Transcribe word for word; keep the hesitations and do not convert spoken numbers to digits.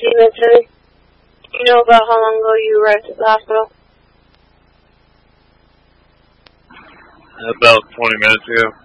mentally. You know about how long ago you arrived at the hospital? About twenty minutes ago.